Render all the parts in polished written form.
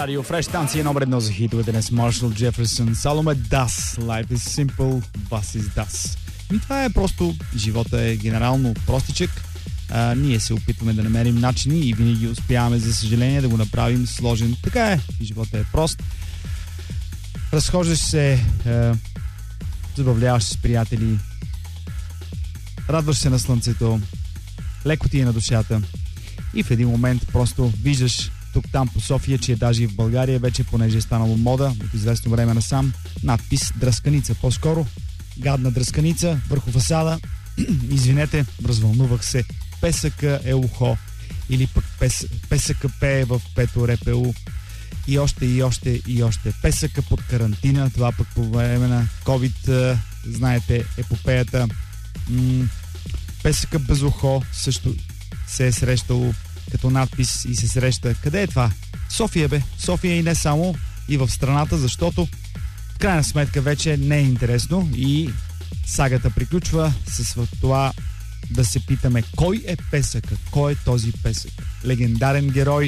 Радио Фреш, станция номер 1 за хитовете днес. Маршал Джеферсън, Саломе Das, Life is simple, Bass is Das. И това е просто, живота е генерално простичък. Ние се опитваме да намерим начини и винаги успяваме, за съжаление, да го направим сложен. Така е, живота е прост. Разхождаш се, забавляваш се с приятели, радваш се на слънцето, леко ти е на душата и в един момент просто виждаш тук-там по София, че даже и в България вече, понеже е станало мода от известно време насам, надпис дръсканица, по-скоро гадна дръсканица върху фасада. Извинете, развълнувах се. Песъка е ухо. Или пък песъка пее в пето РПУ. И още, и още, и още. Песъка под карантина. Това пък по време на COVID, знаете, епопеята. Песъка без ухо също се е срещало като надпис и се среща. Къде е това? София, бе. София и не само, и в страната, защото в крайна сметка вече не е интересно и сагата приключва с това да се питаме кой е песъка, кой е този песък. Легендарен герой,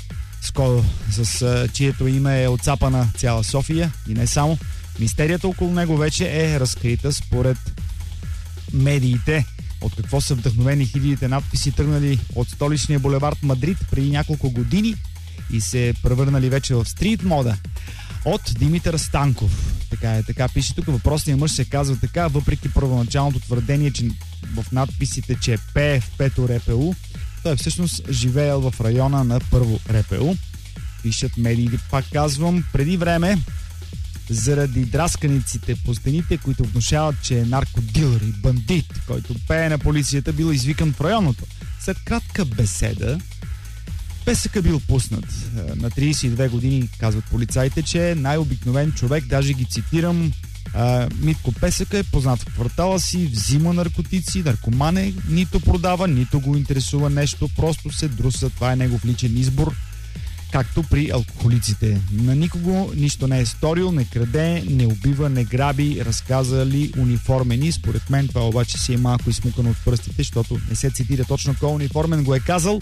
с чието име е отцапана цяла София и не само. Мистерията около него вече е разкрита според медиите. От какво са вдъхновени хилядите надписи, тръгнали от столичния булевард Мадрид преди няколко години и се превърнали вече в стрит мода. От Димитър Станков. Така пише тук. Въпросният мъж се казва така, въпреки първоначалното твърдение, че в надписите, че пее в пето РПУ, той всъщност живеел в района на първо РПУ. Пишат медиите, пак казвам, преди време, заради драсканиците по стените, които внушават, че е наркодилър и бандит, който пее на полицията, бил извикан в районното. След кратка беседа, песъка бил пуснат. На 32 години казват полицаите, че е най-обикновен човек, даже ги цитирам, Митко Песъка е познат в квартала си, взима наркотици, наркоман е, нито продава, нито го интересува нещо, просто се друса, това е негов личен избор, както при алкохолиците. На никого нищо не е сторил, не краде, не убива, не граби, разказали униформени. Според мен това обаче си е малко изсмукано от пръстите, защото не се цитира точно кой униформен го е казал.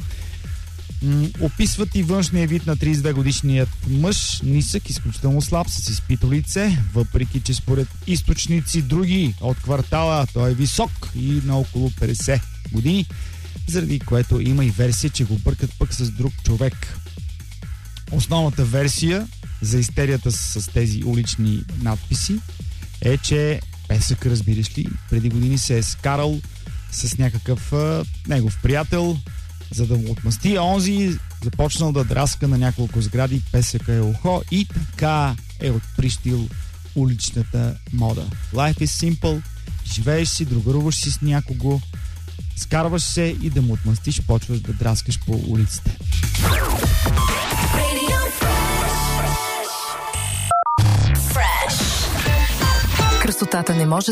Описват и външния вид на 32 годишният мъж, нисък, изключително слаб, с изпито лице, въпреки че според източници други от квартала той е висок и на около 50 години, заради което има и версия, че го бъркат пък с друг човек. Основната версия за истерията с тези улични надписи е, че песък, разбираш ли, преди години се е скарал с някакъв негов приятел, за да му отмъсти, а онзи започнал да драска на няколко сгради, песъка е ухо и така е отприщил уличната мода. Life is simple, живееш си, другаруваш си с някого, скарваш се и да му отмъстиш, почваш да драскаш по улиците. Красотата не може